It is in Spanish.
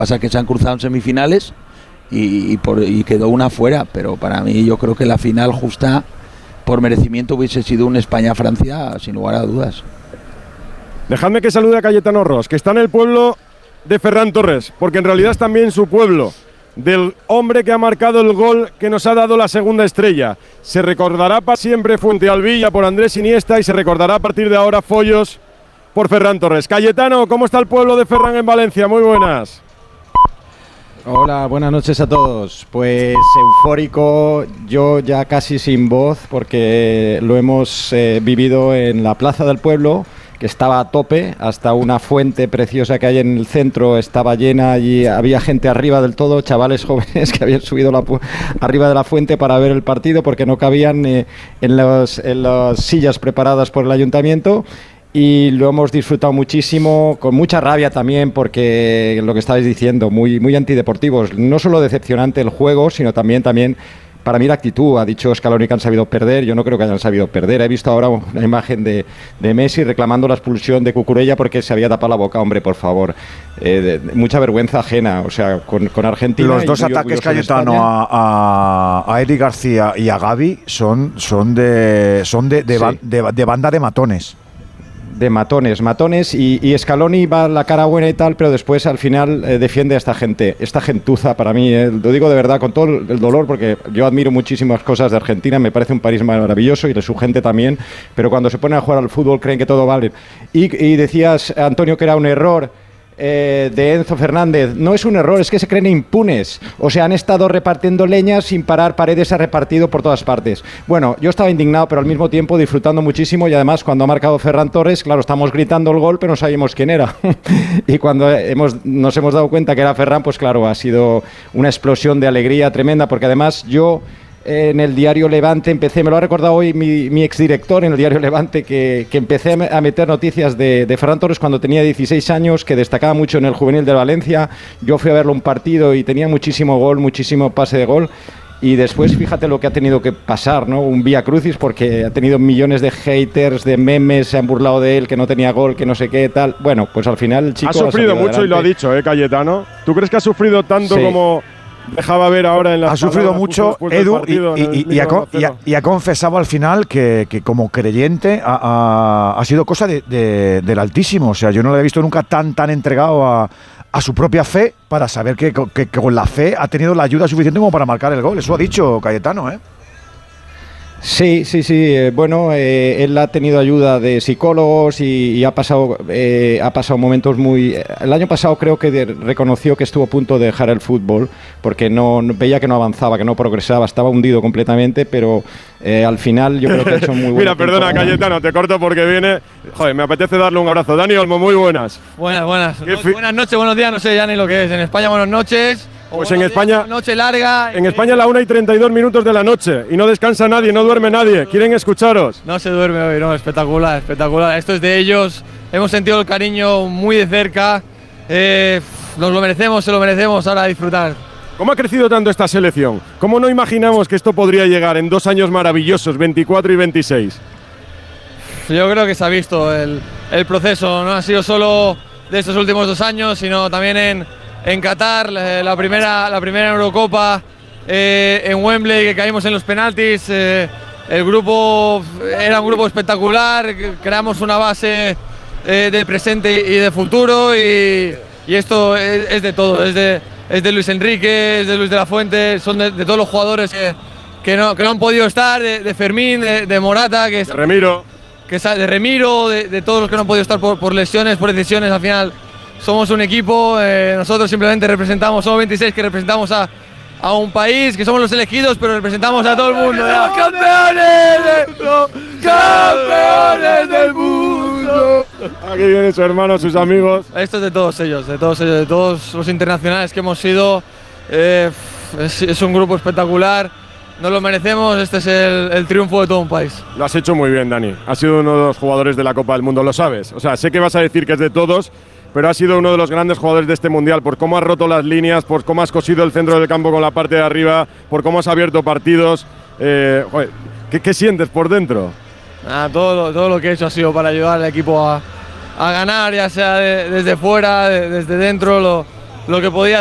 Pasa que se han cruzado en semifinales y quedó una fuera, pero para mí yo creo que la final justa por merecimiento hubiese sido un España-Francia sin lugar a dudas. Dejadme que salude a Cayetano Ros, que está en el pueblo de Ferran Torres, porque en realidad es también su pueblo, del hombre que ha marcado el gol que nos ha dado la segunda estrella. Se recordará para siempre Fuentealbilla por Andrés Iniesta y se recordará a partir de ahora Follos por Ferran Torres. Cayetano, ¿cómo está el pueblo de Ferran en Valencia? Muy buenas. Hola, buenas noches a todos. Pues eufórico, yo ya casi sin voz porque lo hemos vivido en la plaza del pueblo, que estaba a tope, hasta una fuente preciosa que hay en el centro estaba llena y había gente arriba del todo, chavales jóvenes que habían subido arriba de la fuente para ver el partido porque no cabían en las sillas preparadas por el ayuntamiento. Y lo hemos disfrutado muchísimo, con mucha rabia también, porque lo que estabais diciendo, muy antideportivos. No solo decepcionante el juego, sino también para mí la actitud. Ha dicho Scaloni que han sabido perder, yo no creo que hayan sabido perder. He visto ahora una imagen de Messi reclamando la expulsión de Cucurella porque se había tapado la boca, hombre, por favor. Mucha vergüenza ajena, o sea, con Argentina. Los dos ataques, Cayetano, a Eric García y a Gavi son de banda de matones. De matones y Scaloni va a la cara buena y tal, pero después al final defiende a esta gentuza para mí, lo digo de verdad con todo el dolor, porque yo admiro muchísimas cosas de Argentina, me parece un país maravilloso y de su gente también, pero cuando se ponen a jugar al fútbol creen que todo vale. Y decías, Antonio, que era un error de Enzo Fernández. No es un error, es que se creen impunes. O sea, han estado repartiendo leñas sin parar, Paredes ha repartido por todas partes. Bueno, yo estaba indignado, pero al mismo tiempo disfrutando muchísimo, y además cuando ha marcado Ferran Torres, claro, estamos gritando el gol, pero no sabíamos quién era. Y cuando nos hemos dado cuenta que era Ferran, pues claro, ha sido una explosión de alegría tremenda, porque además yo... en el diario Levante me lo ha recordado hoy mi exdirector en el diario Levante, que empecé a meter noticias de Ferran Torres cuando tenía 16 años, que destacaba mucho en el juvenil de Valencia. Yo fui a verlo un partido y tenía muchísimo gol, muchísimo pase de gol. Y después fíjate lo que ha tenido que pasar, ¿no? Un vía crucis, porque ha tenido millones de haters, de memes, se han burlado de él, que no tenía gol, que no sé qué, tal. Bueno, pues al final el chico ha sufrido mucho adelante. Y lo ha dicho, Cayetano. ¿Tú crees que ha sufrido tanto como dejaba ver ahora en la... Ha sufrido mucho, Edu, y ha confesado al final que como creyente ha sido cosa del Altísimo. O sea, yo no lo he visto nunca tan entregado a su propia fe, para saber que con la fe ha tenido la ayuda suficiente como para marcar el gol. Eso ha dicho Cayetano, ¿eh? Sí. Bueno, él ha tenido ayuda de psicólogos y ha pasado momentos muy... El año pasado creo que reconoció que estuvo a punto de dejar el fútbol porque veía que no avanzaba, que no progresaba, estaba hundido completamente, pero al final yo creo que ha hecho muy bueno. Mira, perdona, Cayetano, te corto porque viene... Joder, me apetece darle un abrazo. Dani Olmo, muy buenas. Buenas. Buenas noches, buenos días, no sé ya ni lo que es. En España, buenas noches. Pues en España, noche larga. En España la 1:32 de la noche y no descansa nadie, no duerme nadie. Quieren escucharos. No se duerme hoy, no, espectacular. Esto es de ellos. Hemos sentido el cariño muy de cerca. Nos lo merecemos, se lo merecemos. Ahora a disfrutar. ¿Cómo ha crecido tanto esta selección? ¿Cómo no imaginamos que esto podría llegar en 2 años maravillosos, 24 y 26? Yo creo que se ha visto el proceso. No ha sido solo de estos últimos 2 años, sino también en Qatar, la primera Eurocopa, en Wembley, que caímos en los penaltis. El grupo era un grupo espectacular, creamos una base de presente y de futuro, y esto es de todo, es de Luis Enrique, es de Luis de la Fuente, son de todos los jugadores que no han podido estar, de Fermín, de Morata, de Remiro, de todos los que no han podido estar por lesiones, por decisiones. Al final somos un equipo, nosotros simplemente somos 26 que representamos a un país, que somos los elegidos, pero representamos a todo el mundo. ¡Campeones del mundo! Aquí viene su hermano, sus amigos. Esto es de todos ellos, de todos los internacionales que hemos sido. Es un grupo espectacular, nos lo merecemos, este es el triunfo de todo un país. Lo has hecho muy bien, Dani. Has sido uno de los jugadores de la Copa del Mundo, lo sabes. O sea, sé que vas a decir que es de todos, pero has sido uno de los grandes jugadores de este Mundial, por cómo has roto las líneas, por cómo has cosido el centro del campo con la parte de arriba, por cómo has abierto partidos. Joder, ¿qué sientes por dentro? Todo lo que he hecho ha sido para ayudar al equipo a ganar, ya sea desde fuera, desde dentro. lo que podía